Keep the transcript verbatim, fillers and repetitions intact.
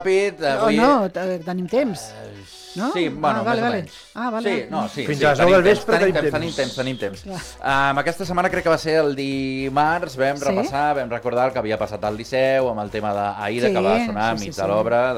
ràpid. Oh, Avui... no, t- tenim temps. No? Sí, bueno, Ah, vale, més o vale. menys. Ah, vale. Sí, no, sí. Fins sí, a les tenim nou del temps, vespre tenim tenim temps. Tenim temps, tenim temps. Clar. Um, aquesta setmana crec que va ser el dimarts, vam Sí. repassar, vam recordar el que havia passat al Liceu amb el tema d'Aida, Sí, que va sonar sí, sí, mig sí. de l'obra